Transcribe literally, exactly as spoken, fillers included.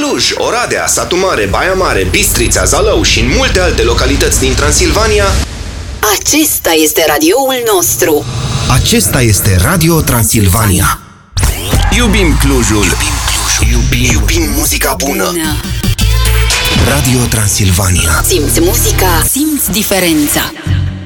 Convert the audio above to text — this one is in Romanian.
Cluj, Oradea, Satu Mare, Baia Mare, Bistrița, Zalău și în multe alte localități din Transilvania. Acesta este radioul nostru. Acesta este Radio Transilvania. Iubim Clujul. Iubim Clujul. Iubim, iubim muzica bună. bună. Radio Transilvania. Simți muzica, simți diferența.